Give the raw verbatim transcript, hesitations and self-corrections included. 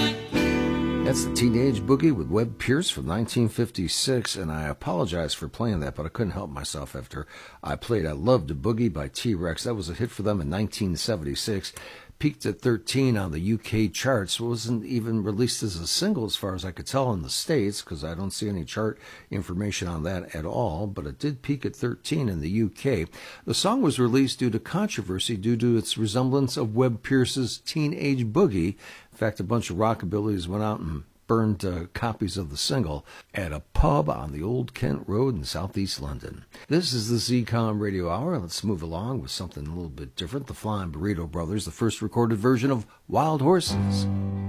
That's the Teenage Boogie with Webb Pierce from nineteen fifty-six, and I apologize for playing that, but I couldn't help myself after I played I Love to Boogie by T-Rex. That was a hit for them in nineteen seventy-six. Peaked at thirteen on the U K charts. Wasn't even released as a single as far as I could tell in the States, because I don't see any chart information on that at all, but it did peak at thirteen in the U K. The song was released due to controversy due to its resemblance of Webb Pierce's Teenage Boogie. In fact, a bunch of rockabillys went out and burned uh, copies of the single at a pub on the Old Kent Road in southeast London. This is the Z COM Radio Hour. Let's move along with something a little bit different. The Flying Burrito Brothers, the first recorded version of Wild Horses.